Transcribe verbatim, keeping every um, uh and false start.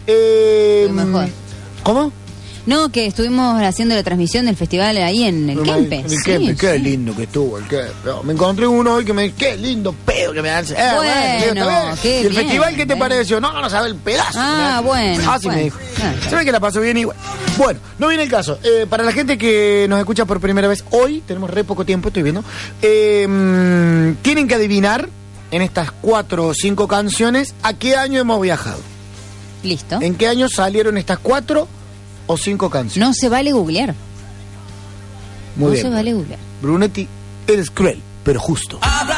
Eh, Lo mejor. ¿Cómo? No, que estuvimos haciendo la transmisión del festival ahí en el Kempes. En el Sí, Kempes, qué sí. lindo que estuvo el Kempes. No, me encontré uno hoy que me dice, qué lindo pedo que me hace. Eh, Bueno, está bien. qué ¿Y el bien, festival qué te eh. pareció? No, no sabe el pedazo. Ah, Me- bueno, Así bueno. me dijo. Ah. Se ve que la pasó bien igual. Bueno, no viene el caso. Eh, para la gente que nos escucha por primera vez hoy, tenemos re poco tiempo, estoy viendo. Eh, mm, tienen que adivinar en estas cuatro o cinco canciones a qué año hemos viajado. Listo. ¿En qué año salieron estas cuatro o cinco canciones? No se vale googlear. Muy no bien. se vale googlear. Brunetti, eres cruel, pero justo. Habla